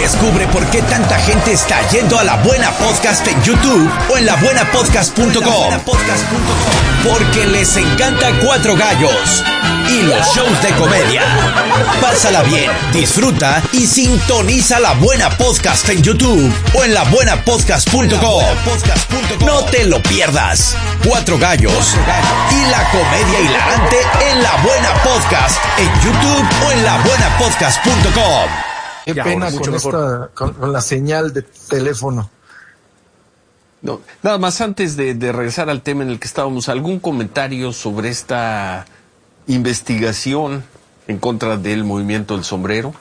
Descubre por qué tanta gente está yendo a La Buena Podcast en YouTube o en labuenapodcast.com. Porque les encanta Cuatro Gallos y los shows de comedia. Pásala bien, disfruta y sintoniza La Buena Podcast en YouTube o en labuenapodcast.com. No te lo pierdas. Cuatro Gallos y la comedia hilarante en La Buena Podcast en YouTube o en labuenapodcast.com. Qué pena con la señal de teléfono. No, nada más antes de regresar al tema en el que estábamos, ¿algún comentario sobre esta investigación en contra del movimiento del sombrero?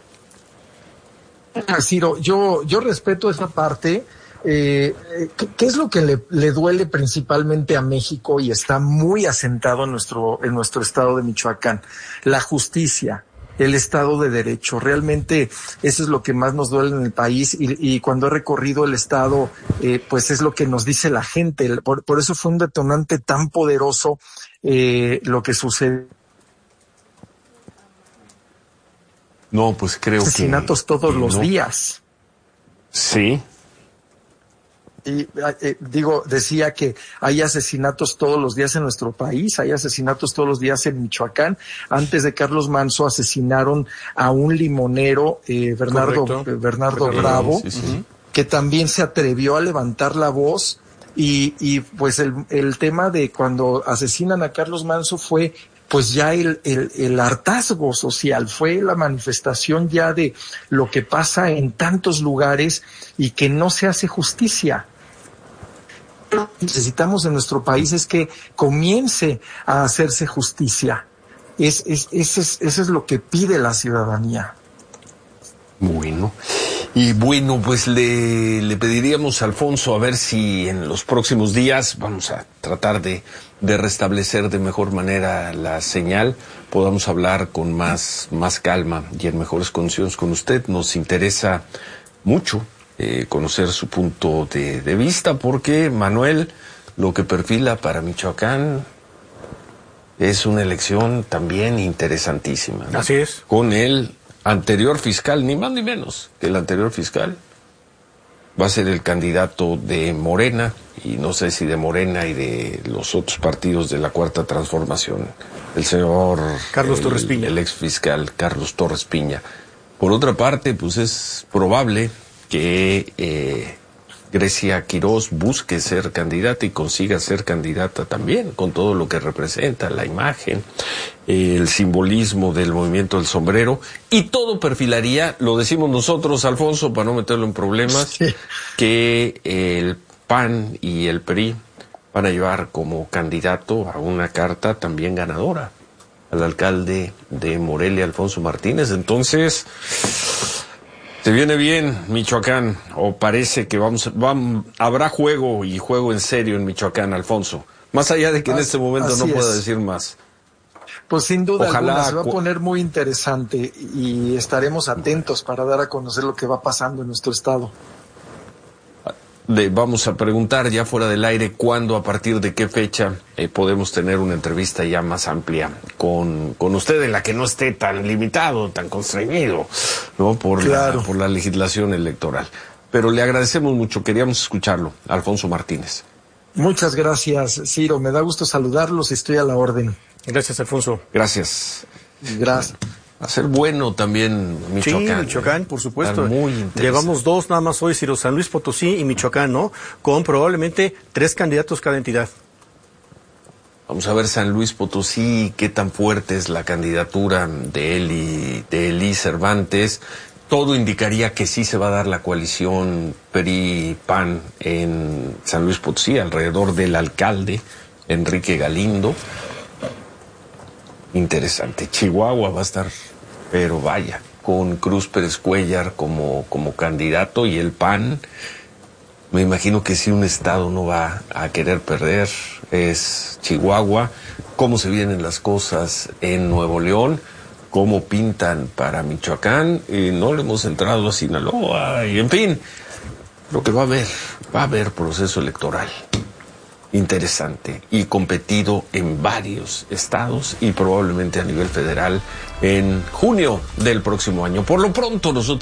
Ciro, yo respeto esa parte. ¿Qué es lo que le duele principalmente a México y está muy asentado en nuestro estado de Michoacán? La justicia, el Estado de Derecho. Realmente eso es lo que más nos duele en el país y cuando he recorrido el Estado, pues es lo que nos dice la gente. Por eso fue un detonante tan poderoso lo que sucede. No, pues creo asesinatos todos los días. Sí. Y decía que hay asesinatos todos los días en nuestro país, hay asesinatos todos los días en Michoacán. Antes de Carlos Manso asesinaron a un limonero, Bernardo Bravo, sí. Que también se atrevió a levantar la voz y pues el tema de cuando asesinan a Carlos Manso fue pues ya el hartazgo social, fue la manifestación ya de lo que pasa en tantos lugares y que no se hace justicia. Lo que necesitamos en nuestro país es que comience a hacerse justicia. Eso es lo que pide la ciudadanía. Bueno, y bueno, pues le pediríamos a Alfonso a ver si en los próximos días vamos a tratar de restablecer de mejor manera la señal, podamos hablar con más calma y en mejores condiciones con usted. Nos interesa mucho conocer su punto de vista, porque Manuel, lo que perfila para Michoacán es una elección también interesantísima, ¿no? Así es. Con el anterior fiscal, ni más ni menos que el anterior fiscal, va a ser el candidato de Morena, y no sé si de Morena y de los otros partidos de la Cuarta Transformación, el señor Carlos Torres Piña. El ex fiscal Carlos Torres Piña. Por otra parte, pues es probable que Grecia Quirós busque ser candidata y consiga ser candidata también, con todo lo que representa, la imagen, el simbolismo del movimiento del sombrero, y todo perfilaría, lo decimos nosotros, Alfonso, para no meterlo en problemas, sí, que el PAN y el PRI van a llevar como candidato a una carta también ganadora, al alcalde de Morelia, Alfonso Martínez. Entonces, se viene bien Michoacán, o parece que habrá juego y juego en serio en Michoacán, Alfonso. Más allá de que en este momento no pueda decir más. Pues sin duda alguna se va a poner muy interesante y estaremos atentos para dar a conocer lo que va pasando en nuestro estado. Vamos a preguntar ya fuera del aire cuándo, a partir de qué fecha podemos tener una entrevista ya más amplia con usted, en la que no esté tan limitado, tan constreñido, ¿no? Por la legislación electoral. Pero le agradecemos mucho, queríamos escucharlo, Alfonso Martínez. Muchas gracias, Ciro, me da gusto saludarlos y estoy a la orden. Gracias, Alfonso. Gracias. Gracias. Va a ser bueno también Michoacán. Sí, Michoacán, por supuesto. Muy interesante. Llevamos dos nada más hoy, Ciro, San Luis Potosí y Michoacán, ¿no? Con probablemente 3 candidatos cada entidad. Vamos a ver San Luis Potosí, qué tan fuerte es la candidatura de Eli Cervantes. Todo indicaría que sí se va a dar la coalición PRI-PAN en San Luis Potosí, alrededor del alcalde Enrique Galindo. Interesante. Chihuahua va a estar, pero vaya, con Cruz Pérez Cuéllar como candidato, y el PAN, me imagino que si un estado no va a querer perder es Chihuahua. Cómo se vienen las cosas en Nuevo León, cómo pintan para Michoacán, y no le hemos entrado a Sinaloa, y en fin, lo que va a haber proceso electoral interesante y competido en varios estados y probablemente a nivel federal en junio del próximo año. Por lo pronto nosotros